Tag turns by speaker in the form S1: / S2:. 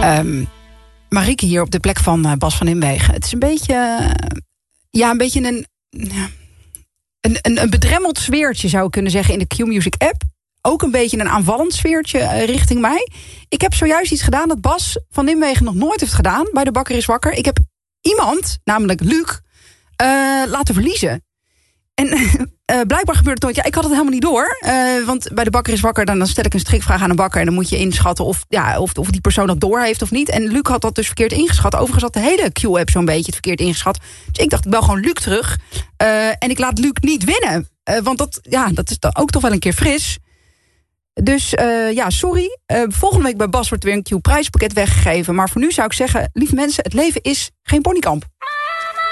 S1: Marieke hier op de plek van Bas van Nimwegen. Het is een beetje... een bedremmeld sfeertje zou ik kunnen zeggen in de Q-Music app. Ook een beetje een aanvallend sfeertje richting mij. Ik heb zojuist iets gedaan dat Bas van Nimwegen nog nooit heeft gedaan bij De Bakker is Wakker. Ik heb iemand, namelijk Luc, laten verliezen. En blijkbaar gebeurde het nooit. Ja, ik had het helemaal niet door. Want bij De Bakker is Wakker, dan stel ik een strikvraag aan een bakker en dan moet je inschatten of die persoon dat door heeft of niet. En Luc had dat dus verkeerd ingeschat. Overigens had de hele Q-app zo'n beetje het verkeerd ingeschat. Dus ik dacht, ik bel gewoon Luc terug. En ik laat Luc niet winnen. Want dat is dan ook toch wel een keer fris. Dus sorry. Volgende week bij Bas wordt weer een Q-prijspakket weggegeven. Maar voor nu zou ik zeggen, lieve mensen, het leven is geen ponykamp.